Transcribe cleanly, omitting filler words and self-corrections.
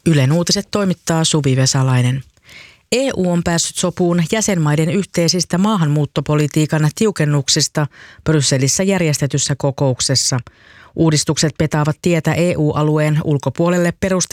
Ylen uutiset toimittaa Suvi Vesalainen. EU on päässyt sopuun jäsenmaiden yhteisistä maahanmuuttopolitiikan tiukennuksista Brysselissä järjestetyssä kokouksessa. Uudistukset petaavat tietä EU-alueen ulkopuolelle